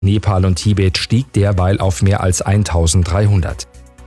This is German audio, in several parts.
Nepal und Tibet stieg derweil auf mehr als 1300.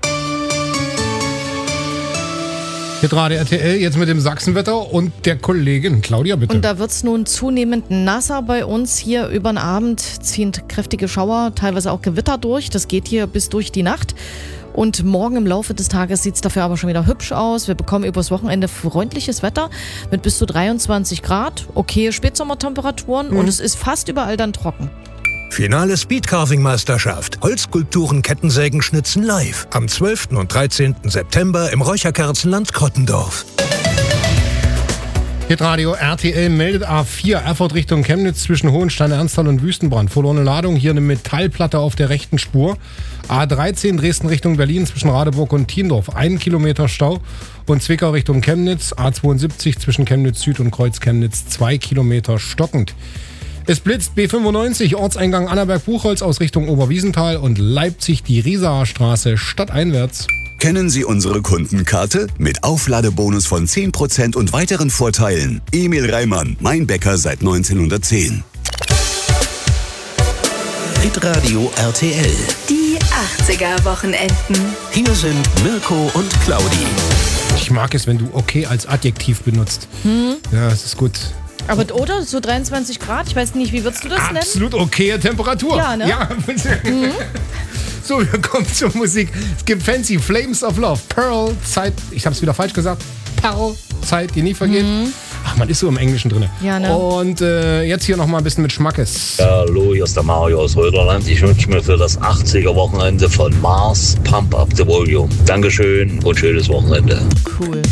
Hitradio RTL, jetzt mit dem Sachsenwetter und der Kollegin Claudia, bitte. Und da wird es nun zunehmend nasser bei uns. Hier über den Abend ziehen kräftige Schauer, teilweise auch Gewitter durch. Das geht hier bis durch die Nacht. Und morgen im Laufe des Tages sieht es dafür aber schon wieder hübsch aus. Wir bekommen übers Wochenende freundliches Wetter mit bis zu 23 Grad, okaye Spätsommertemperaturen und es ist fast überall dann trocken. Finale Speedcarving-Meisterschaft. Holzskulpturen, Kettensägen, Schnitzen live. Am 12. und 13. September im Räucherkerzenland Krottendorf. Hitradio RTL meldet A4 Erfurt Richtung Chemnitz zwischen Hohenstein-Ernsthal und Wüstenbrand. Verlorene Ladung, hier eine Metallplatte auf der rechten Spur. A13 Dresden Richtung Berlin zwischen Radeburg und Thiendorf. 1 Kilometer Stau. Und Zwickau Richtung Chemnitz. A72 zwischen Chemnitz Süd und Kreuz Chemnitz. 2 Kilometer stockend. Es blitzt B95 Ortseingang Annaberg-Buchholz aus Richtung Oberwiesenthal und Leipzig die Riesaer Straße stadteinwärts. Kennen Sie unsere Kundenkarte? Mit Aufladebonus von 10% und weiteren Vorteilen. Emil Reimann, mein Bäcker seit 1910. Hitradio RTL. Die 80er-Wochenenden. Hier sind Mirko und Claudi. Ich mag es, wenn du okay als Adjektiv benutzt. Ja, das ist gut. Aber oder so 23 Grad, ich weiß nicht, wie würdest du das nennen? Absolut okaye Temperatur. Ja, ne? Ja. So, wir kommen zur Musik. Es gibt Fancy Flames of Love. Pearl, Zeit, ich hab's wieder falsch gesagt. Pearl, Zeit, die nie vergeht. Ach, man ist so im Englischen drin. Ja, ne? Und jetzt hier nochmal ein bisschen mit Schmackes. Hallo, hier ist der Mario aus Röderland. Ich wünsche mir für das 80er-Wochenende von Mars Pump Up the Volume. Dankeschön und schönes Wochenende. Cool.